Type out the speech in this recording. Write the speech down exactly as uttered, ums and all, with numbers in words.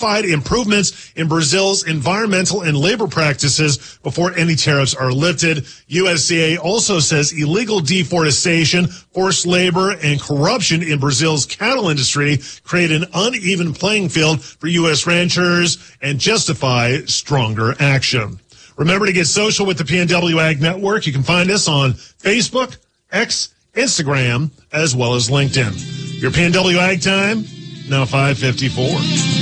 justified improvements in Brazil's environmental and labor practices before any tariffs are lifted. U S D A also says illegal deforestation, forced labor, and corruption in Brazil's cattle industry create an uneven playing field for U S ranchers and justify stronger action. Remember to get social with the P N W Ag Network. You can find us on Facebook, X, Instagram, as well as LinkedIn. Your P N W Ag Time, now five fifty-four.